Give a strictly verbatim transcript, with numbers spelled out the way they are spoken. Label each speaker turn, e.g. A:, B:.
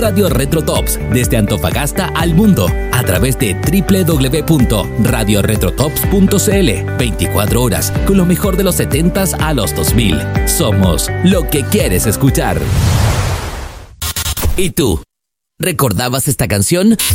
A: Radio Retro Tops desde Antofagasta al mundo a través de doble u doble u doble u punto radio retro tops punto c l. veinticuatro horas con lo mejor de los setentas a los dos mil. Somos lo que quieres escuchar. ¿Y tú? ¿Recordabas esta canción?